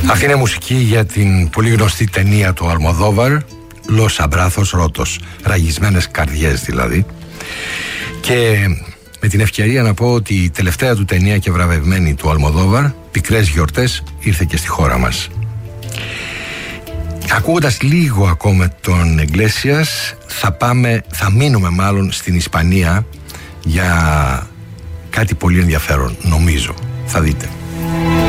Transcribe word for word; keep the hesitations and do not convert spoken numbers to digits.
Αυτή είναι μουσική για την πολύ γνωστή ταινία του Αλμοδόβαρ, Los Abrazos Rotos, ραγισμένες καρδιές δηλαδή. Και με την ευκαιρία να πω ότι η τελευταία του ταινία και βραβευμένη του Αλμοδόβαρ, Πικρές Γιορτές, ήρθε και στη χώρα μας. Ακούγοντας λίγο ακόμα τον Εγκλέσιας, θα πάμε, θα μείνουμε μάλλον στην Ισπανία για κάτι πολύ ενδιαφέρον, νομίζω. Θα δείτε.